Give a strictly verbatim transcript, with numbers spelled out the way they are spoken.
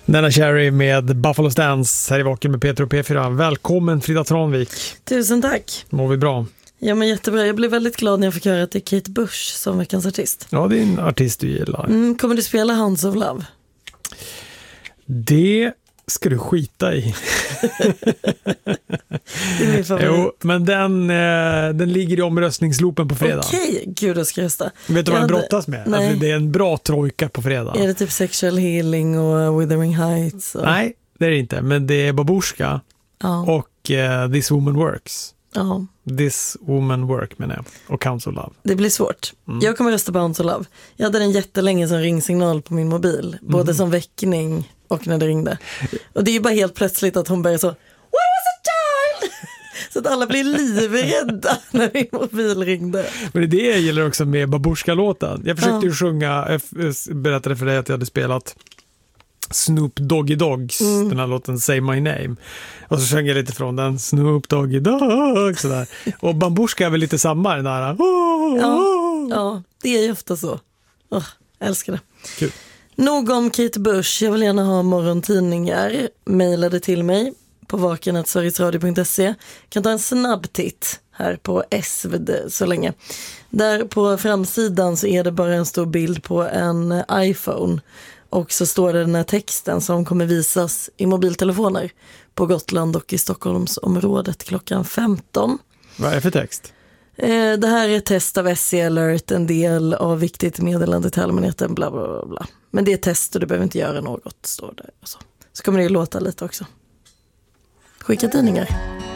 Nana Cherry med Buffalo Stance här i Vaken med Peter och P fyra. Välkommen Frida Tranvik. Tusen tack. Mår vi bra? Ja, men jättebra. Jag blev väldigt glad när jag fick höra att det är Kate Bush som veckans artist. Ja, det är en artist du gillar. Mm, kommer du spela Hounds of Love? Det ska du skita i. Det är min favorit. Jo, men den, eh, den ligger i omröstningsloopen på fredag. Okej, gud jag ska rösta. Vet du vad jag den hade... brottas med? Nej. Alltså, det är en bra trojka på fredag. Är det typ Sexual Healing och Withering Heights? Och... Nej, det är det inte. Men det är Babushka ja. och eh, This Woman Works. Ja. This Woman Work menar jag. Och Hounds of Love. Det blir svårt. Mm. Jag kommer rösta på Hounds of Love. Jag hade den jättelänge som ringsignal på min mobil. Både mm. som väckning och när det ringde. Och det är ju bara helt plötsligt att hon börjar så: What was a child? Så att alla blir livrädda när min mobil ringde. Men det, det gäller också med Babushka-låten. Jag försökte ju ja. sjunga, jag berättade för dig att jag hade spelat Snoop Doggy Dogs, mm. den här låten Say My Name. Och så sjöng jag lite från den, Snoop Doggy Dog, sådär. Och Babushka är väl lite samma, den där. Oh, ja, oh. ja, det är ju ofta så. Oh, älskar det. Kul. Nog om Kate Bush. Jag vill gärna ha morgontidningar. Mailade till mig på vaken snabel-a sverigesradio punkt se. Kan ta en snabb titt här på S V D så länge. Där på framsidan så är det bara en stor bild på en iPhone. Och så står det den här texten som kommer visas i mobiltelefoner på Gotland och i Stockholmsområdet klockan femton. Vad är det för text? Eh, det här är ett test av S C Alert, en del av viktigt meddelande till allmänheten, bla bla bla bla. Men det är test och du behöver inte göra något, står det. Så, så kommer det ju låta lite också. Skicka tidningar.